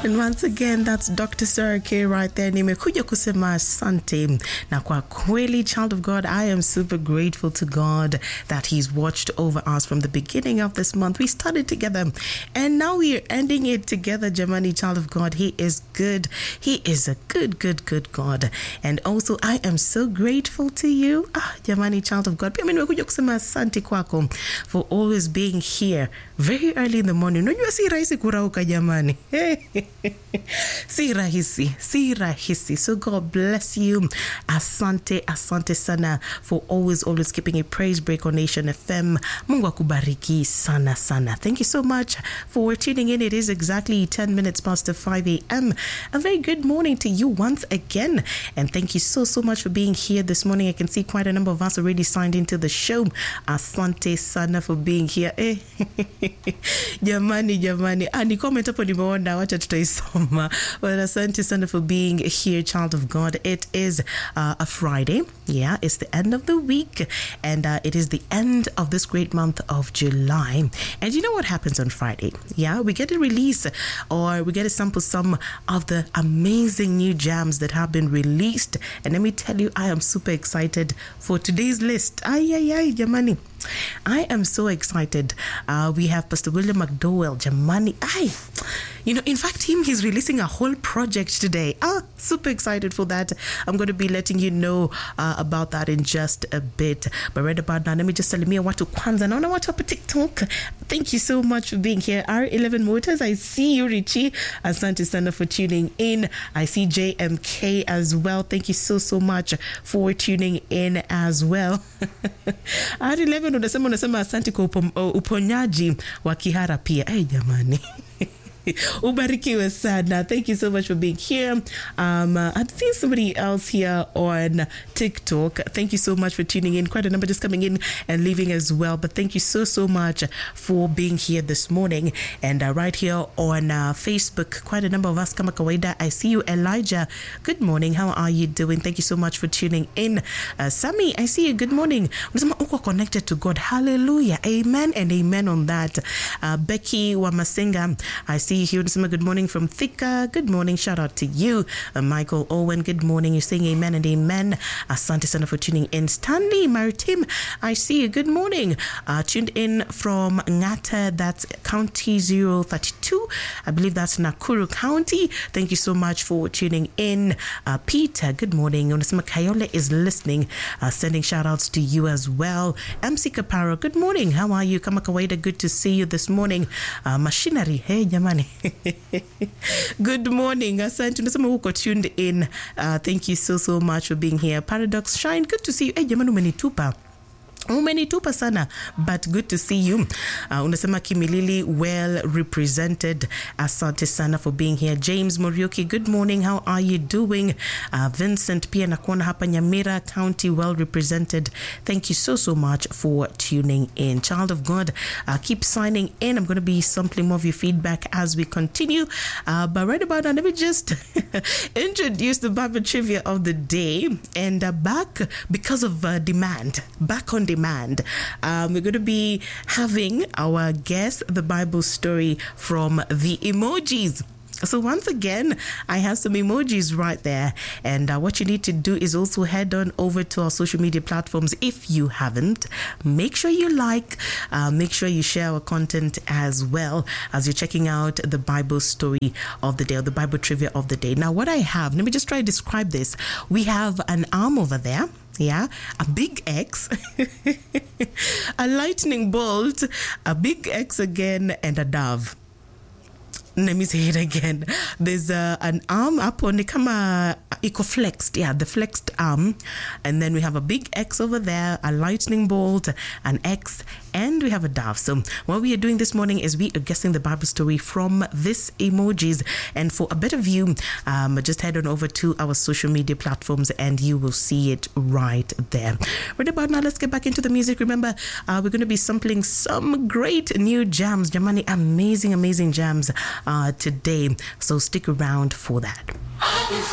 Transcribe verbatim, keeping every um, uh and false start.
And once again, that's Doctor Sarah K right there. Nimekuja kusema asante. Na kwa kweli, child of God, I am super grateful to God that He's watched over us from the beginning of this month. We started together and now we are ending it together, Jamani, child of God. He is good. He is a good, good, good God. And also, I am so grateful to you, ah, Jamani, child of God. Pia mimi nimekuja kusema asante kwako for always being here very early in the morning. Unajua si rahisi kurauka, Jamani. Si rahisi, si rahisi. So God bless you. Asante, asante sana for always, always keeping a praise break on Nation F M. Mungu akubariki sana, sana. Thank you so much for tuning in. It is exactly ten minutes past five a.m. A very good morning to you once again. And thank you so, so much for being here this morning. I can see quite a number of us already signed into the show. Asante sana for being here. Eh. Jamani, jamani. Ah, ni comment hapo nimeona, wacha tutaisoma. Well, asante sana for being here, child of God. It is uh, a Friday. Yeah, it's the end of the week. And uh, it is the end of this great month of July. And you know what happens on Friday? Yeah, we get a release or we get a sample some of the amazing new jams that have been released. And let me tell you, I am super excited for today's list. Ay, ay, ay, jamani. I am so excited. Uh, we have Pastor William McDowell, Jamani. Ay, you know, in fact, him, he's releasing a whole project today. Ah, super excited for that. I'm going to be letting you know uh, about that in just a bit. But right about now, let me just tell you what to Kwanzaa. Naona watu hapa TikTok. Thank you so much for being here. R eleven Motors, I see you, Richie. Asante sana for tuning in. I see J M K as well. Thank you so, so much for tuning in as well. R eleven unasema unasema asante kwa uponyaji wa kihara pia. Hey, jamani. Ubarikiwe sana. Thank you so much for being here. Um, uh, I've seen somebody else here on TikTok. Thank you so much for tuning in. Quite a number just coming in and leaving as well. But thank you so, so much for being here this morning. And uh, right here on uh, Facebook, quite a number of us kama kawaida. I see you, Elijah. Good morning. How are you doing? Thank you so much for tuning in. Uh, Sammy, I see you. Good morning. Unasema uko connected to God. Hallelujah. Amen and amen on that. Uh, Becky Wamasenga, I see you here. Good morning from Thika. Good morning. Shout out to you. Uh, Michael Owen, good morning. You're saying amen and amen. Asante sana for tuning in. Stanley Maritim, I see you. Good morning. Uh, tuned in from Ngata, that's County zero thirty-two. I believe that's Nakuru County. Thank you so much for tuning in. Uh, Peter, good morning. Unasema Kayole is listening. Uh, sending shout outs to you as well. M C Kaparo, good morning. How are you? Kama kawaida, good to see you this morning. Uh, machinery, hey jamani. Good morning. Asante. Unasema uko tuned in. Uh, thank you so, so much for being here. Paradox Shine, good to see you. Hey jamani, umenitupa. Umenitupa sana, but good to see you. Uh, unasema Kimilili, well represented. Asante sana for being here. James Morioki, good morning. How are you doing? Uh, Vincent pia nakuona hapa Nyamira County, well represented. Thank you so, so much for tuning in. Child of God, uh, keep signing in. I'm going to be sampling more of your feedback as we continue. Uh, but right about now, let me just introduce the Bible trivia of the day. And uh, back because of uh, demand, back on demand. Demand. Um, we're going to be having our guess the Bible story from the emojis. So once again, I have some emojis right there. And uh, what you need to do is also head on over to our social media platforms. If you haven't, make sure you like, uh, make sure you share our content as well as you're checking out the Bible story of the day or the Bible trivia of the day. Now, what I have, let me just try to describe this. We have an arm over there. Yeah, a big X, a lightning bolt, a big X again, and a dove. Let me say it again. There's uh, an arm up on the kama eco flexed, yeah, the flexed arm, and then we have a big X over there, a lightning bolt, an X, and we have a dove. So what we are doing this morning is we are guessing the Bible story from this emojis. And for a better view, um, just head on over to our social media platforms and you will see it right there. Right about now, let's get back into the music. Remember, uh, we're going to be sampling some great new jams. Jamani, amazing, amazing jams uh, today. So stick around for that.